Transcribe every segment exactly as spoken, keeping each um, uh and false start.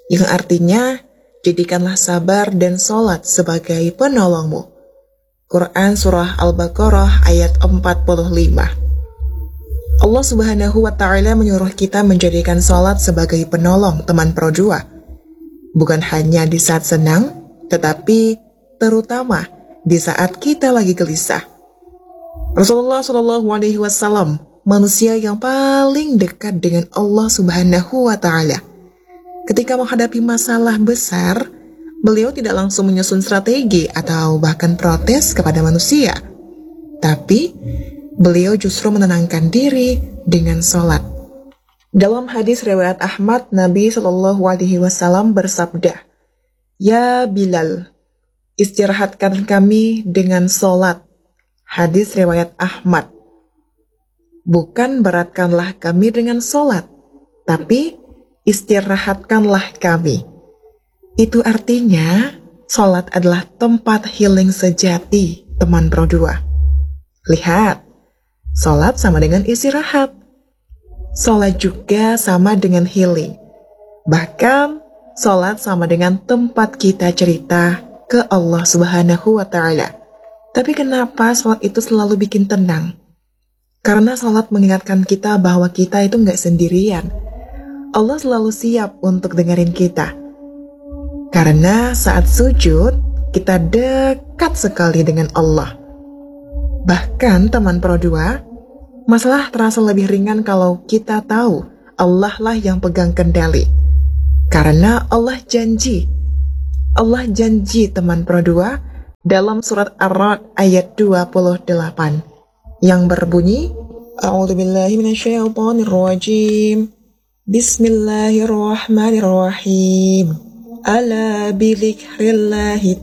yang artinya, jadikanlah sabar dan sholat sebagai penolongmu. Quran Surah Al-Baqarah ayat empat puluh lima. Allah Subhanahu wa Ta'ala menyuruh kita menjadikan sholat sebagai penolong teman pro dua. Bukan hanya di saat senang, tetapi terutama di saat kita lagi gelisah. Rasulullah Shallallahu Alaihi Wasallam, manusia yang paling dekat dengan Allah Subhanahu wa Ta'ala. Ketika menghadapi masalah besar, beliau tidak langsung menyusun strategi atau bahkan protes kepada manusia. Tapi, beliau justru menenangkan diri dengan sholat. Dalam hadis riwayat Ahmad, Nabi Shallallahu Alaihi Wasallam bersabda, "Ya Bilal, istirahatkan kami dengan sholat." Hadis riwayat Ahmad. Bukan beratkanlah kami dengan sholat, tapi istirahatkanlah kami. Itu artinya, sholat adalah tempat healing sejati, teman pro dua. Lihat, sholat sama dengan istirahat. Sholat juga sama dengan healing. Bahkan, sholat sama dengan tempat kita cerita ke Allah Subhanahu wa Ta'ala. Tapi kenapa sholat itu selalu bikin tenang? Karena sholat mengingatkan kita bahwa kita itu nggak sendirian. Allah selalu siap untuk dengerin kita. Karena saat sujud, kita dekat sekali dengan Allah. Bahkan teman pro dua, masalah terasa lebih ringan kalau kita tahu Allah lah yang pegang kendali. Karena Allah janji. Allah janji teman pro dua dalam surat Ar-Ra'd ayat dua puluh delapan yang berbunyi, A'udzubillahi minasyaitonirrajim. Bismillahirrahmanirrahim. Ala bidzikrillahi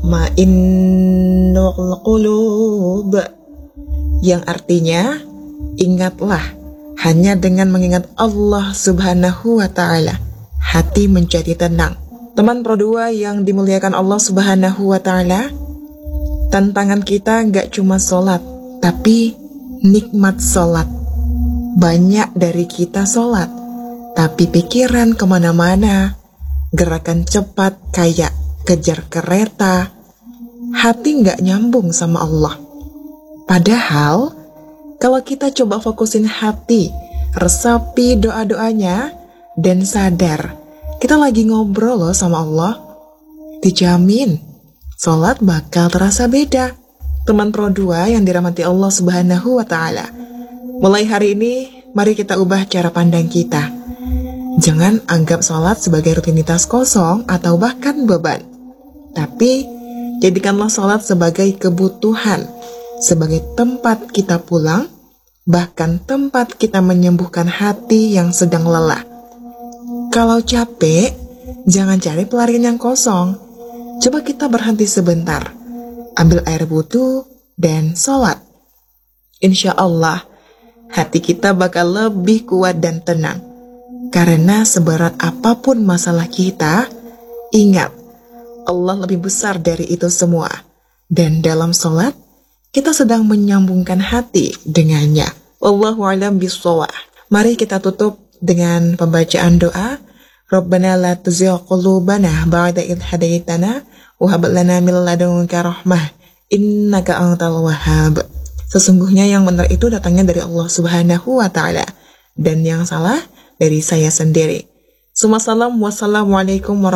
tatma'innul qulub. Yang artinya, ingatlah, hanya dengan mengingat Allah Subhanahu wa Ta'ala, hati menjadi tenang. Teman pro dua yang dimuliakan Allah Subhanahu wa Ta'ala, tantangan kita nggak cuma sholat, tapi nikmat sholat. Banyak dari kita sholat, tapi pikiran kemana-mana, gerakan cepat kayak kejar kereta, hati nggak nyambung sama Allah. Padahal, kalau kita coba fokusin hati, resapi doa-doanya, dan sadar, kita lagi ngobrol loh sama Allah, dijamin sholat bakal terasa beda. Teman pro dua yang dirahmati Allah Subhanahu wa Ta'ala. Mulai hari ini, mari kita ubah cara pandang kita. Jangan anggap sholat sebagai rutinitas kosong atau bahkan beban. Tapi, jadikanlah sholat sebagai kebutuhan, sebagai tempat kita pulang, bahkan tempat kita menyembuhkan hati yang sedang lelah. Kalau capek, jangan cari pelarian yang kosong. Coba kita berhenti sebentar, ambil air wudhu, dan sholat. Insya Allah, hati kita bakal lebih kuat dan tenang. Karena seberat apapun masalah kita, ingat, Allah lebih besar dari itu semua. Dan dalam sholat, kita sedang menyambungkan hati dengannya. Wallahu a'lam bishawab. Mari kita tutup dengan pembacaan doa. Rabbana la tuzigh qulubana ba'da idh hadaitana wa hab lana min ladunka rahmah innaka antal wahhab. Sesungguhnya yang benar itu datangnya dari Allah Subhanahu wa Ta'ala, dan yang salah dari saya sendiri. Wassalamualaikum warahmatullahi